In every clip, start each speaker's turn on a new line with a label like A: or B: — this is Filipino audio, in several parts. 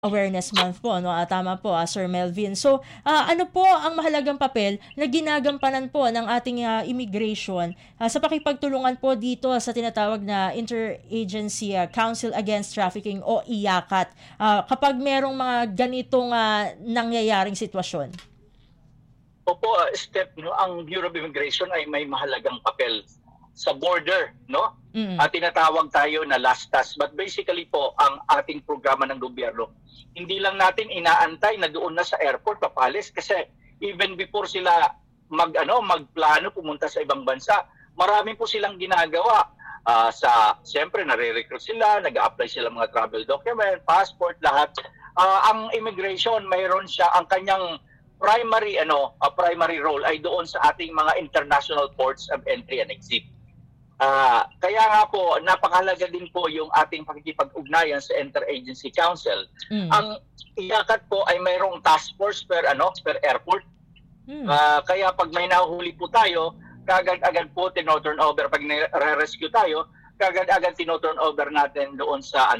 A: Awareness Month po, no? Tama po, Sir Melvin. So, ano po ang mahalagang papel na ginagampanan po ng ating immigration sa pakipagtulungan po dito sa tinatawag na Interagency Council Against Trafficking o IACAT kapag merong mga ganitong nangyayaring sitwasyon?
B: Opo, step, no, ang Bureau of Immigration ay may mahalagang papel sa border, no? At tinatawag tayo na LASTAS. But basically po, ang ating programa ng gobyerno, hindi lang natin inaantay na doon na sa airport papalis kasi even before sila magplano pumunta sa ibang bansa, marami po silang ginagawa. Siyempre, nare-recruit sila, nag-a-apply sila mga travel document, passport, lahat. Ang immigration, mayroon siya, ang kanyang primary role ay doon sa ating mga international ports of entry and exit. Kaya nga po, napakahalaga din po yung ating pakikipag-ugnayan sa Interagency Council. Ang IACAT po ay mayroong task force per airport. Kaya pag may nahuhuli po tayo, kagad-agad po tino-turn over. Pag nare-rescue tayo, kagad-agad tino-turn over natin doon sa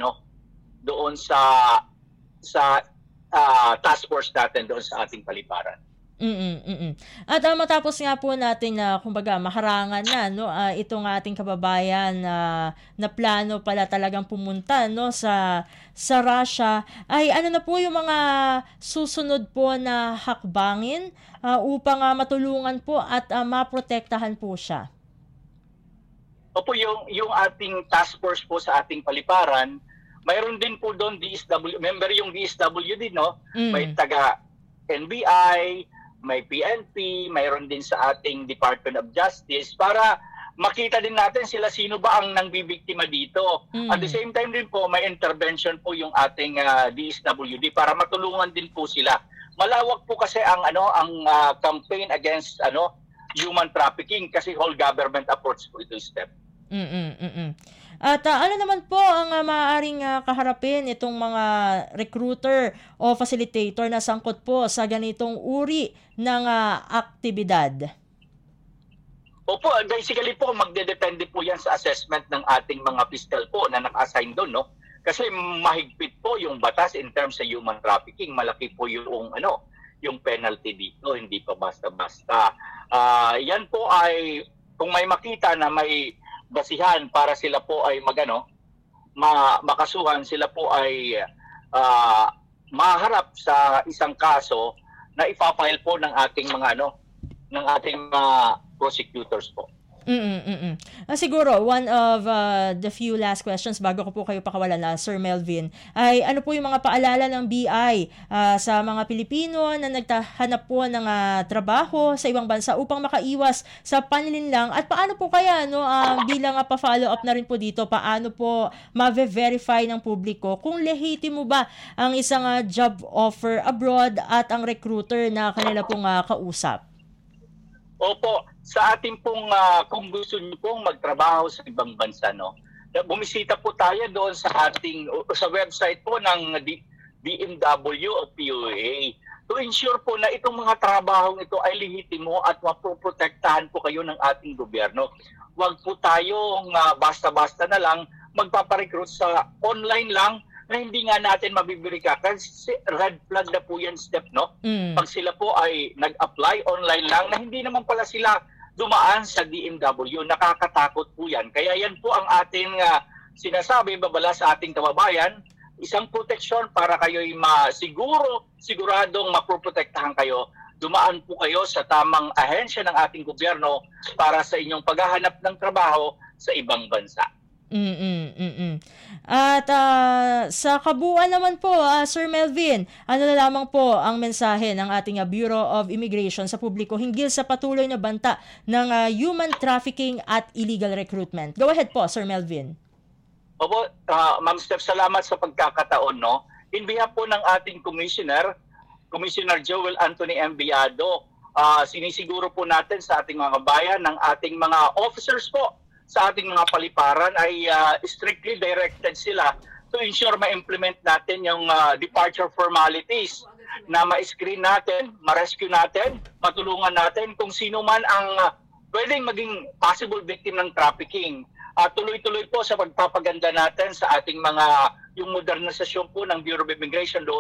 B: task force natin doon sa ating paliparan.
A: At matapos nga po natin na kumbaga maharangan na itong ating kababayan na plano pala talagang pumunta sa Russia, ay ano na po yung mga susunod po na hakbangin upang matulungan po at maprotektahan po siya?
B: Opo, yung ating task force po sa ating paliparan, mayroon din po doon member yung DSWD, no? May taga NBI, may PNP, mayroon din sa ating Department of Justice para makita din natin sino ba ang nangbibiktima dito. At the same time din po, may intervention po yung ating DSWD para matulungan din po sila. Malawak po kasi ang campaign against human trafficking kasi whole government approach po ito step. At
A: ano naman po ang maaaring kaharapin itong mga recruiter o facilitator na sangkot po sa ganitong uri ng aktibidad?
B: Opo, basically po, magdedepende po yan sa assessment ng ating mga fiscal po na naka-assign doon, no? Kasi mahigpit po yung batas in terms sa human trafficking. Malaki po yung penalty dito, hindi pa basta-basta. Yan po ay, kung may makita na may basihan para sila po ay makasuhan, sila po ay maharap sa isang kaso na ipapile po ng ating mga prosecutors po.
A: Siguro, one of the few last questions bago ko po kayo pakawalan Sir Melvin, ay ano po yung mga paalala ng BI sa mga Pilipino na naghahanap po ng trabaho sa ibang bansa upang makaiwas sa panlilinlang at paano po kaya bilang pa-follow up na rin po dito, paano po ma-verify ng publiko kung lehitimo ba ang isang job offer abroad at ang recruiter na kanila pong kausap?
B: Opo, sa ating pong, kung gusto niyo pong magtrabaho sa ibang bansa, bumisita po tayo doon sa website po ng DMW o POA to ensure po na itong mga trabahong ito ay lehitimo at mapoprotektahan po kayo ng ating gobyerno. Huwag po tayong basta-basta na lang magpaparecruit sa online lang na hindi nga natin mabibirika. Kasi red flag na po yan step, no? Pag sila po ay nag-apply online lang na hindi naman pala sila dumaan sa DMW, nakakatakot po yan. Kaya yan po ang ating sinasabi, babala sa ating kababayan, isang proteksyon para kayo'y siguradong mapoprotektahan kayo. Dumaan po kayo sa tamang ahensya ng ating gobyerno para sa inyong paghahanap ng trabaho sa ibang bansa.
A: At sa kabuuan naman po, Sir Melvin, ano na lamang po ang mensahe ng ating Bureau of Immigration sa publiko hinggil sa patuloy na banta ng human trafficking at illegal recruitment? Go ahead po, Sir Melvin.
B: Opo, Ma'am Steph, salamat sa pagkakataon, no? In behalf po ng ating Commissioner Joel Anthony Embiado, sinisiguro po natin sa ating mga bayan ng ating mga officers po sa ating mga paliparan ay strictly directed sila to ensure ma-implement natin yung departure formalities na ma-screen natin, ma-rescue natin, matulungan natin kung sino man ang pwedeng maging possible victim ng trafficking. Tuloy-tuloy po sa pagpapaganda natin sa ating mga yung modernisasyon po ng Bureau of Immigration